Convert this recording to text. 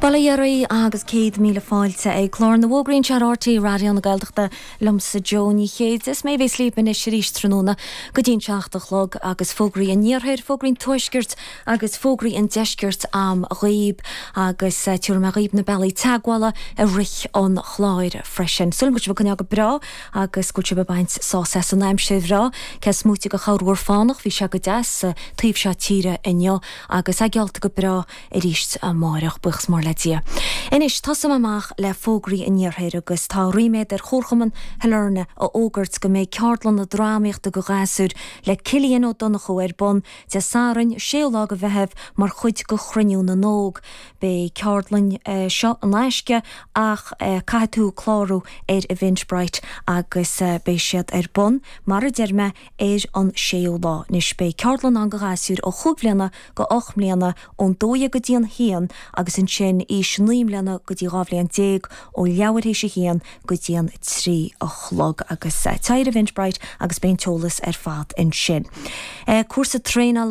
Balayarí agus 100,000 fáilte é chlár na bhógraín searartaí radio na Gaeltachta lumsa Joni chéad is mé bhés líban is ríos tróna go dtíon seachtalog agus fógraí an níorthair fógraín tuisgirt agus fógraí an deisgirt am riib agus túr me riib na bailí teaghála a rich an chláir freisin. Sul go bh go bra agus go be baint sás an naim sé bhrá ces múti go chaúir fánach bhí se go des taobh se tíre inneo agus a gealta go bra i ríist a máireach buchs mar Inis tasam amach le fógraí in níorthair agus tá riméid chórchaman heilerne a ógurt go méid ceartlan na dráíocht go gáasúr le cilíon ó donna chu bon de sárin séolá go bheitheh mar chuid go chruniú na nóg be ceartlan seo an leisce ach caiú chlárú a Vinchbright agus bé siad bon mar a derme an séolá nis be ceartlan an go gáasúr ó chublianna go 8 mbliana ón dóia go dtíon hían agus in sin is níimlena go dtí rábblion 10 ó leabharéis sé hían go dtíon 3 a chlog agus tair a Vinchbright agus ben teolas fad in sin. Cuasa tréna